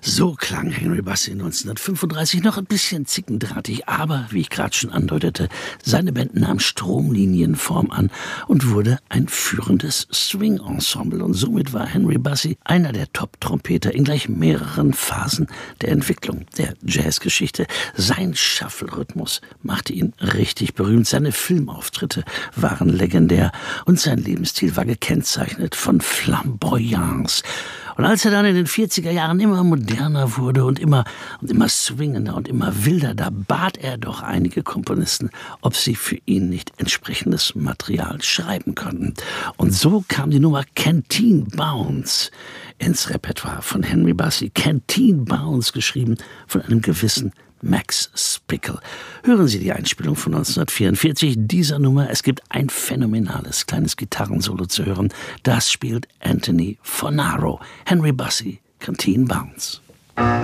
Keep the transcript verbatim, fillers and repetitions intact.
So klang Henry Bussey neunzehnhundertfünfunddreißig, noch ein bisschen zickendrahtig, aber, wie ich gerade schon andeutete, seine Band nahm Stromlinienform an und wurde ein führendes Swing-Ensemble. Und somit war Henry Bussey einer der Top-Trompeter in gleich mehreren Phasen der Entwicklung der Jazzgeschichte. Sein Shuffle-Rhythmus machte ihn richtig berühmt. Seine Filmauftritte waren legendär und sein Lebensstil war gekennzeichnet von Flamboyance. Und als er dann in den vierziger Jahren immer moderner wurde und immer, und immer swingender und immer wilder, da bat er doch einige Komponisten, ob sie für ihn nicht entsprechendes Material schreiben könnten. Und so kam die Nummer Canteen Bounce ins Repertoire von Henry Bussey. Canteen Bounce, geschrieben von einem gewissen Max Spickle. Hören Sie die Einspielung von neunzehnhundertvierundvierzig dieser Nummer. Es gibt ein phänomenales kleines Gitarrensolo zu hören. Das spielt Anthony Fornaro. Henry Bussey, Canteen Bounce.